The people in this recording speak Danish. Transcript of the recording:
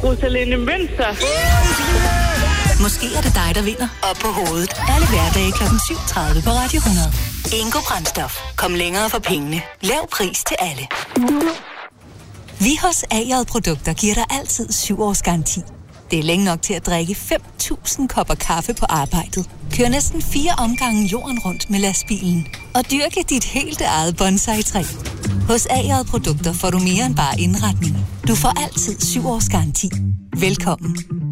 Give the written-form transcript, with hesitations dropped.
Rosaline Mønster. Måske er det dig, der vinder. Op på hovedet. Alle hverdage kl. 7:30 på Radio 100. Ingo Brændstof. Kom længere for pengene. Lav pris til alle. Vi hos AJ Produkter giver dig altid 7 års garanti. Det er længe nok til at drikke 5.000 kopper kaffe på arbejdet. Kør næsten 4 omgange jorden rundt med lastbilen. Og dyrke dit helt eget bonsai-træ. Hos AJ Produkter får du mere end bare indretning. Du får altid 7 års garanti. Velkommen.